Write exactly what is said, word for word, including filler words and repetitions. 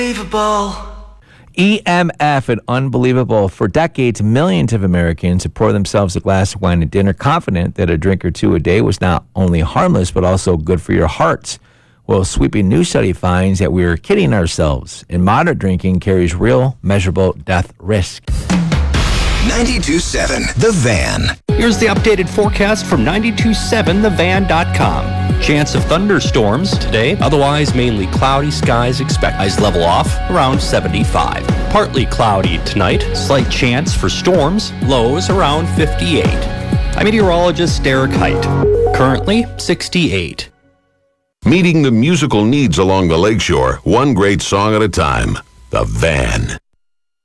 E M F and Unbelievable. For decades, millions of Americans have poured themselves a glass of wine at dinner, confident that a drink or two a day was not only harmless, but also good for your hearts. Well, a sweeping new study finds that we are kidding ourselves, and moderate drinking carries real, measurable death risk. ninety-two point seven The Van. Here's the updated forecast from ninety-two point seven the van dot com. Chance of thunderstorms today, otherwise mainly cloudy skies expect. Highs level off around seventy-five. Partly cloudy tonight, slight chance for storms, lows around fifty-eight. I'm meteorologist Derek Height. Currently sixty-eight. Meeting the musical needs along the lakeshore, one great song at a time. The Van.